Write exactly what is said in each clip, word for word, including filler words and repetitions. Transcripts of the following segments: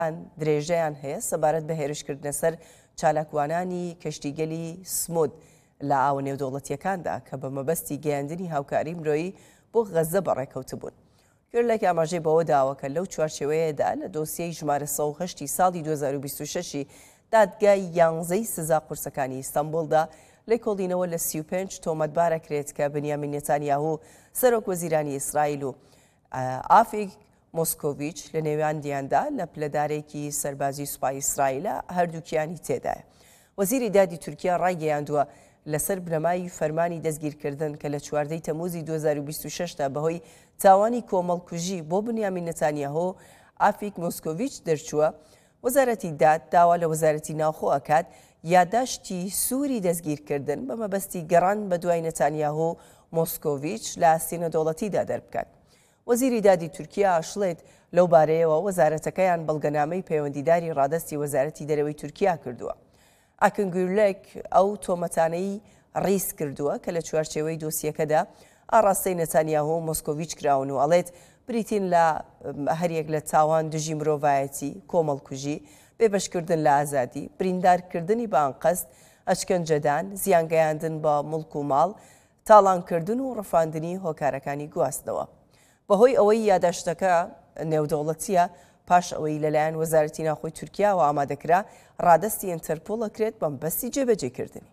درێژەیان هەیە سەبارەت بە هێرشکردنە سەر چالاکوانانی کەشتیگەلی سمود لە ئاوە نێودەوڵەتیەکاندا کە بە مەبەستی گەیاندنی هاوکاری مرۆیی بۆ غەزە بەڕێکەوتبوون. گوێرلێک ئاماژەی بەوە داوە کە لەو چوارچێوەیەدا لە دۆسیەی ژمارە سەد و هەشت ساڵی دوو هەزار و بیست و شەش دادگای یانزەی سزا قورسەکانی ئیستانبولدا لێکۆڵینەوە لە سی و پێنج تۆمەتبارە کرێت کە بنیامین نێتانیاهو سەرۆکوەزیرانی ئیسرائیل و ئافیک مۆسکۆڤیچ لە نێویاندیاندا لە پلەدارێکی سەربازی سوپای ئیسرائیلە هەردووکیانی تێدایە. وەزیری دادی تورکیا ڕایگەیاندووە لەسەر بنەمای فەرمانی دەستگیرکردن کە لە چواردەی تەموزی دوو هەزار و بیست و شەش دا بەهۆی تاوانی کۆمەڵکوژی بۆ بنیامین نێتانیاهو ئافیک مۆسکۆڤیچ دەرچووە. وەزارەتی داد داوا لە وەزارەتی ناوخۆ ئەکات یادداشتی سووری دەستگیرکردن بە مەبەستی گەڕان بە دوای نێتانیاهو مۆسکۆڤیچ لە سینەدۆڵەتیدا دەربکات. وەزیری دادی تورکیا ئاشڵێت لەو بارەیەوە وەزارەتەکەیان بەڵگەنامەی پەیوەندیداری ڕادستی وەزارەتی دەرەوەی تورکیا کردووە. ئاکنگورلێک ئەو تۆمەتانەی ڕیس کردووە کە لە چوارچێوەی دۆسیەکەدا ئاڕاستەی نێتانیاهو و مۆسکۆڤیچ کراون و ئەڵێت بریتین لە هەریەک لە تاوان دژی مرۆڤایەتی، کۆمەڵکوژی، بێبەشکردن لە ئازادی، بریندارکردنی بە ئەنقەست، ئەشکەنجەدان، زیانگەیاندن بە مڵک و ماڵ، تاڵانکردن و ڕەفاندنی هۆکارەکانی گواستنەوە. بەهۆی ئەوەی یادداشتەکە نێودەوڵەتیە پاش ئەوەی لەلایەن وەزارەتی ناوخۆی تورکیاوە ئامادەکرا ڕادستی ئینتەرپۆڵ ئەکرێت بەم بەستی جێبەجێکردنی.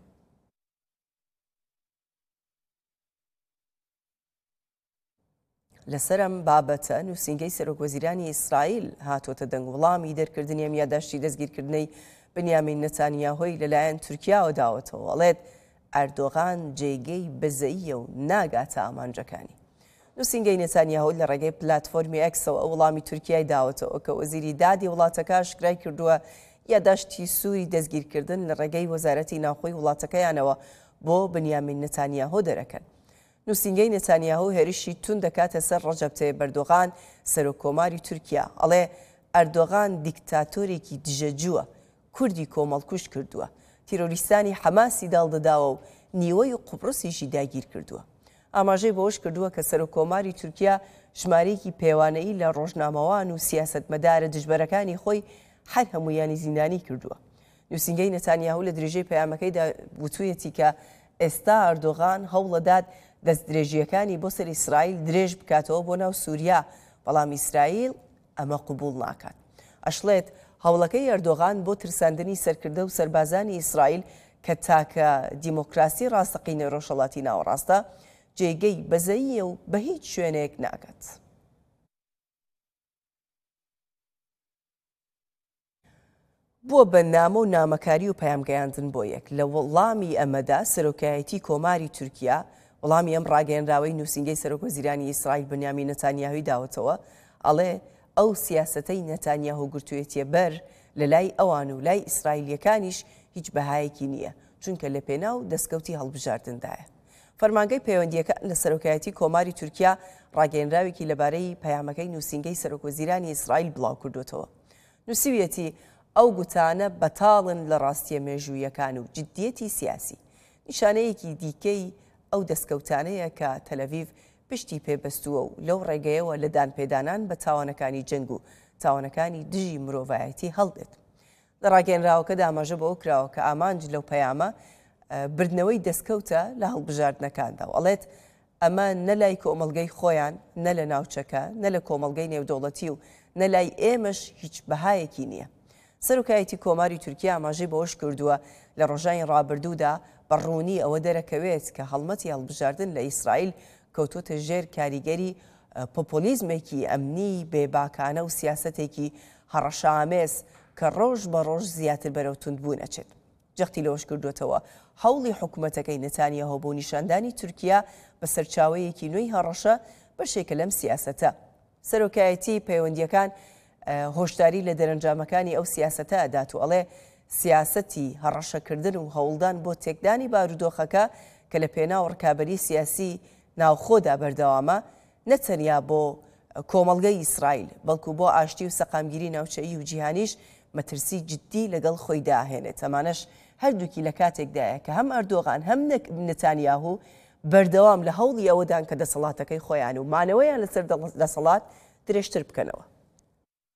لەسەرم بابەتە نووسینگەی سەرۆکوەزیرانی ئیسرائیل هاتۆتە دەنگ وڵامی دەرکردنی ئەم یادداشتی دەستگیرکردنەی بنیامین نێتانیاهۆی لەلایەن تورکیاوە داوەتەوە. ئەڵێت ئەردۆغان جێگەی بەزەییە و ناگاتە ئامانجەکانی. نووسینگەی نێتانیاهو لە ڕێگەی پلاتفۆرمی ئەکسەوە وەڵامی تورکیای داوەتەوە کە وەزیری دادی وڵاتەکە ئاشکرای کردووە یادداشتی سووری دەستگیرکردن لە ڕێگەی وەزارەتی ناوخۆی وڵاتەکەیانەوە بۆ بنیامین نێتانیاهو دەرەکەن. نووسینگەی نێتانیاهو هێرشی تون دەکاتە سەر ڕەجەب تەیب ئەردۆغان سەرۆکۆماری تورکیا. ئەڵێ ئەردۆغان دیکتاتۆرێکی دژەجووە، کوردی کۆمەڵکوژ کردووە، تیرۆریستانی حەماسی داڵدەداوە و نیوەی قوپڕسیشی داگیر کردووە. ئاماژەی بەوەش کردووە کە سەرۆکۆماری تورکیا ژمارەیەکی پێوانەیی لە ڕۆژنامەوان و سیاسەتمەدارە دژبەرەکانی خۆی هەر هەمویانی زیندانی کردووە. نووسینگەی نێتانیاهو لە درێژەی پەیامەکەیدا وتوویەتی کە ئێستا ئەردۆغان هەوڵەدات دەست درێژیەکانی بۆ سەر ئیسرائیل درێژ بکاتەوە بۆ ناو سووریا، بەڵام ئیسرائیل ئەمە قبوڵ ناکات. ئەشڵێت هەوڵەکەی ئەردۆغان بۆ ترساندنی سەرکردە و سەربازانی ئیسرائیل کە تاکە دیموکراسی ڕاستەقینە ڕۆژهەڵاتی ناوەڕاستە جێگەی بەزەییە و بە هیچ شوێنێک ناکات. بووە بە نامە و نامەکاری و پەیامگەیاندن بۆ یەک. لە وەڵامی ئەمەدا سەرۆکایەتی کۆماری تورکیا وەڵامی ئەم ڕاگەیەنراوەی نووسینگەی سەرۆکوەزیرانی ئیسرائیل بنیامین نێتانیاهوی داوەتەوە. ئەڵێ ئەو سیاسەتەی نێتانیاهو گرتوویەتیە بەر لە لای ئەوان و لای ئیسرائیلیەکانیش هیچ بەهایەکی نییە، چونکە لە پێناو دەستکەوتی هەڵبژاردندایە. فەرمانگەی پەیوەندیەکە لە سەرۆکایەتی کۆماری تورکیا ڕاگەیەنراوێکی لەبارەی پەیامەکەی نووسینگەی سەرۆکوەزیرانی ئیسرائیل بڵاو کردوێتەوە. نووسیویەتی ئەو گوتانە بەتاڵن لە ڕاستیە مێژوویەکان و جددیەتی سیاسی. نیشانەیەکی دیکەی ئەو دەستکەوتانەیە کە تەلەڤیڤ پشتی پێبەستووە و لەو ڕێگەیەوە لە دانپێدانان بە تاوانەکانی جەنگ و تاوانەکانی دژی مرۆڤایەتی هەڵدێت. لە ڕاگەیەنراوەکەدا ئاماژە بەوە کراوە کە ئامانج لەو پەیامە بردنەوەی دەستکەوتە لە هەڵبژاردنەکاندا و ئەڵێت ئەمە نە لای کۆمەڵگەی خۆیان، نە لە ناوچەکە، نە لە کۆمەڵگەی نێودەوڵەتی و نە لای ئێمەش هیچ بەهایەکی نییە. سەرۆکایەتی کۆماری تورکیا ئاماژەی بەوەش کردووە لە ڕۆژانی ڕابردوودا بەڕوونی ئەوە دەرەکەوێت کە هەڵمەتی هەڵبژاردن لە ئیسرائیل کەوتۆتە ژێر کاریگەری پۆپۆلیزمێکی ئەمنی بێباکانە و سیاسەتێکی هەڕەشەئامێز کە ڕۆژ بە ڕۆژ زیاتر بەرەو توندبوون ئەچێت. جەختی لەوەش کردوێتەوە هەوڵی حکوومەتەکەی نێتانیاهو بۆ نیشاندانی تورکیا بە سەرچاوەیەکی نوێی هەڕەشە بەشێکە لەم سیاسەتە. سەرۆکایەتی پەیوەندیەکان هۆشداری لە دەرەنجامەکانی ئەو سیاسەتە ئەدات و ئەڵێ سیاسەتی هەڕەشەکردن و هەوڵدان بۆ تێکدانی بارودۆخەکە کە لە پێناو ڕکابەری سیاسی ناوخۆدا بەردەوامە نەتەنیا بۆ کۆمەڵگەی ئیسرائیل بەڵکو بۆ ئاشتی و سەقامگیری ناوچەیی و جیهانیش مەترسی جددی لەگەڵ خۆی داهێنێت. ئەمانەش هەردووکی لە کاتێکدایە کە هەم ئەردۆغان هەم نێتانیاهو بەردەوام لە هەوڵی ئەوەدان کە دەسەڵاتەکەی خۆیان و مانەوەیان لەسەر دەسەڵات درێژتر بکەنەوە.